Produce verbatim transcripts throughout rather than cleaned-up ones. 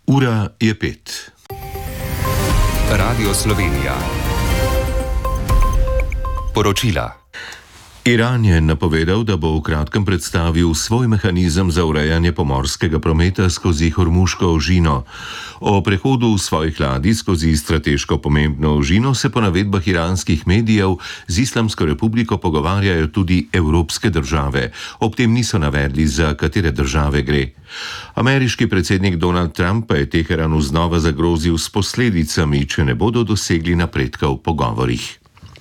Ura je pet. Radio Slovenija. Poročila. Iran je napovedal, da bo v kratkem predstavil svoj mehanizem za urejanje pomorskega prometa skozi Hormuško ožino. O prehodu svojih ladij skozi strateško pomembno ožino se po navedbah iranskih medijev z Islamsko republiko pogovarjajo tudi evropske države. Ob tem niso navedli, za katere države gre. Ameriški predsednik Donald Trump pa je Teheranu znova zagrozil s posledicami, če ne bodo dosegli napredka v pogovorih.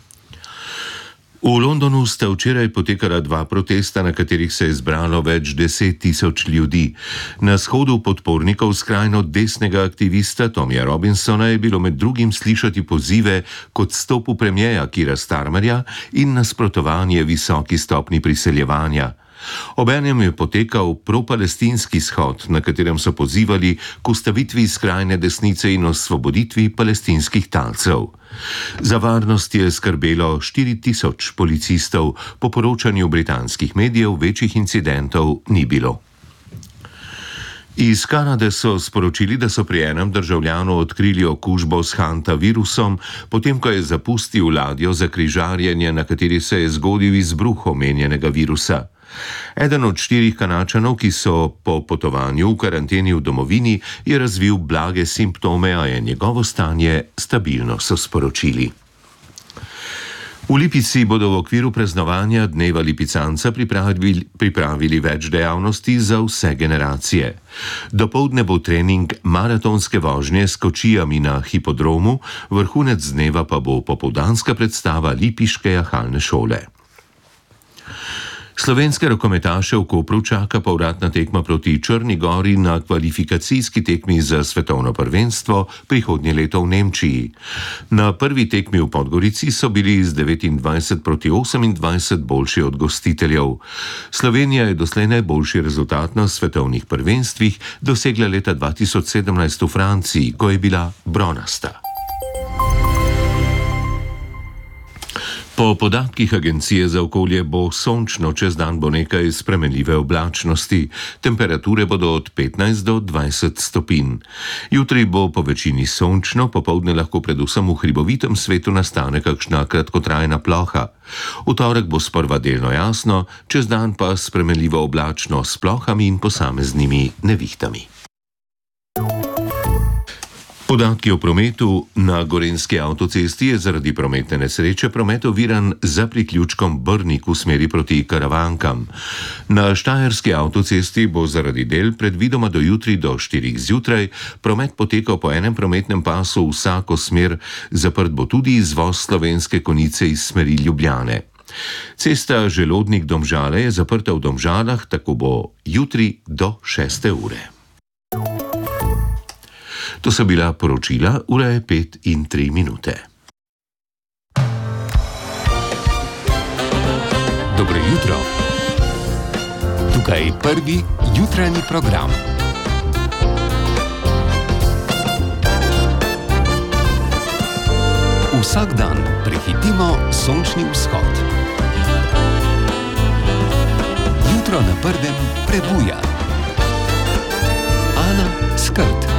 V Londonu sta včeraj potekala dva protesta, na katerih se je zbralo več deset tisoč ljudi. Na shodu podpornikov skrajno desnega aktivista Tomija Robinsona je bilo med drugim slišati pozive k odstopu premierja Keira Starmerja in nasprotovanje visoki stopnji priseljevanja. Obenem je potekal propalestinski shod, na katerem so pozivali k ustavitvi skrajne desnice in osvoboditvi palestinskih talcev. Za varnost je skrbelo štiri tisoč policistov, po poročanju britanskih medijev večjih incidentov ni bilo. Iz Kanade so sporočili, da so pri enem državljanu odkrili okužbo s hantavirusom, potem ko je zapustil ladjo za križarjenje, na kateri se je zgodil izbruh omenjenega virusa. Eden od štirih Kanačanov, ki so po potovanju v karanteni v domovini, je razvil blage simptome, a je njegovo stanje stabilno, so sporočili. V Lipici bodo v okviru praznovanja Dneva lipicanca pripravili, pripravili več dejavnosti za vse generacije. Dopoldne bo trening maratonske vožnje s kočijami na hipodromu, vrhunec dneva pa bo popoldanska predstava lipiške jahalne šole. Slovenske rokometaše v Kopru čaka povratna tekma proti Črni Gori na kvalifikacijski tekmi za svetovno prvenstvo prihodnje leto v Nemčiji. Na prvi tekmi v Podgorici so bili z devetindvajset proti osemindvajset boljši od gostiteljev. Slovenija je doslej najboljši rezultat na svetovnih prvenstvih dosegla leta dva tisoč sedemnajst v Franciji, ko je bila bronasta. Po podatkih Agencije za okolje bo sončno, čez dan bo nekaj spremenljive oblačnosti. Temperature bodo od petnajst do dvajset stopinj. Jutri bo po večini sončno, popoldne lahko predvsem v hribovitem svetu nastane kakšna kratkotrajna ploha. V torek bo sprva delno jasno, čez dan pa spremenljivo oblačno s plohami in posameznimi nevihtami. Podatki o prometu. Na Gorenjski avtocesti je zaradi prometne nesreče promet oviran za priključkom Brnik v smeri proti Karavankam. Na Štajerski avtocesti bo zaradi del predvidoma do jutri do štirih zjutraj promet potekal po enem prometnem pasu vsako smer, zaprt bo tudi izvoz Slovenske Konjice iz smeri Ljubljane. Cesta Želodnik-Domžale je zaprta v Domžalah, tako bo jutri do šeste ure. To so bila poročila, ura je pet in tri minute. Dobro jutro. Tukaj prvi jutranji program. Vsak dan prehitimo sončni vzhod. Jutro na prvem prebuja. Ana Skrt.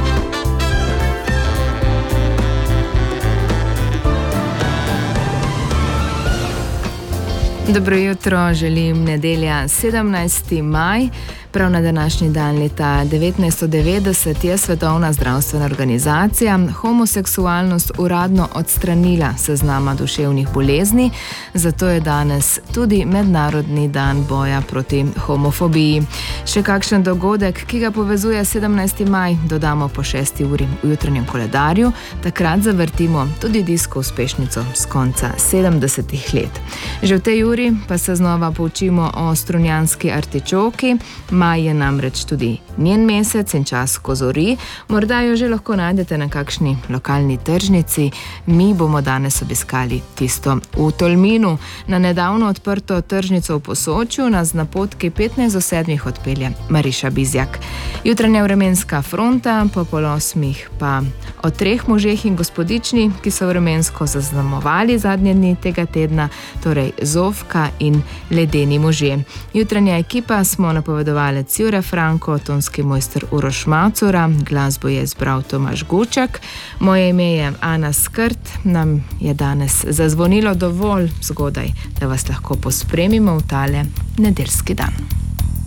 Dobro jutro, želim nedelja sedemnajsti maj. Prav na današnji dan leta devetnajststo devetdeset je Svetovna zdravstvena organizacija homoseksualnost uradno odstranila s seznama duševnih bolezni, zato je danes tudi mednarodni dan boja proti homofobiji. Še kakšen dogodek, ki ga povezuje sedemnajsti maj, dodamo po šesti uri v jutranjem koledarju, takrat zavrtimo tudi disko uspešnico z konca sedemdesetih let. Že v tej uri pa se znova poučimo o strunjanski artičoki. Maj je namreč tudi njen mesec in čas, ko zori. Morda jo že lahko najdete na kakšni lokalni tržnici. Mi bomo danes obiskali tisto v Tolminu. Na nedavno odprto tržnico v Posočju nas na potki petnajst do sedmih odpelje Mariša Bizjak. Jutranja vremenska fronta, po pol osmih pa o treh možeh in gospodični, ki so vremensko zaznamovali zadnje dni tega tedna, torej Zofka in Ledeni možje. Jutranja ekipa smo napovedovali Jure Franko, tonski tonski mojster Uroš Macura, glasbo je izbral Tomaž Gučak, moje ime je Ana Skrt, nam je danes zazvonilo dovolj zgodaj, da vas lahko pospremimo v tale nedeljski dan.